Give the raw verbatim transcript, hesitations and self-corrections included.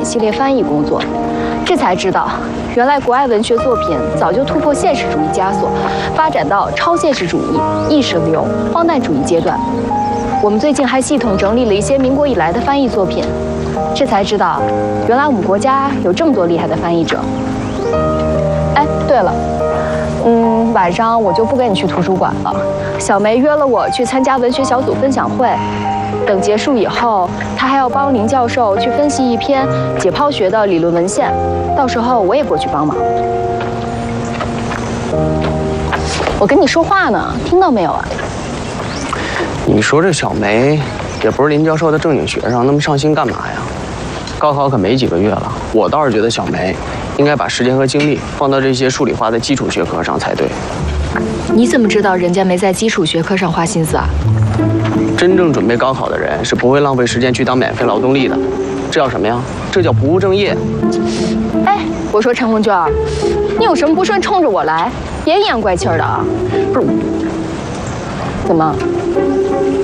系列翻译工作，这才知道，原来国外文学作品早就突破现实主义枷锁，发展到超现实主义、意识流、荒诞主义阶段。我们最近还系统整理了一些民国以来的翻译作品，这才知道，原来我们国家有这么多厉害的翻译者。哎，对了。 嗯，晚上我就不跟你去图书馆了。小梅约了我去参加文学小组分享会，等结束以后，她还要帮林教授去分析一篇解剖学的理论文献，到时候我也过去帮忙。我跟你说话呢，听到没有啊？ 你说这小梅也不是林教授的正经学生，那么上心干嘛呀？高考可没几个月了，我倒是觉得小梅 应该把时间和精力放到这些数理化的基础学科上才对。 你怎么知道人家没在基础学科上花心思啊？ 真正准备高考的人是不会浪费时间去当免费劳动力的，这叫什么呀？这叫不务正业。 哎，我说陈红娟，你有什么不顺冲着我来，别阴阳怪气的啊！ 不是， 怎么？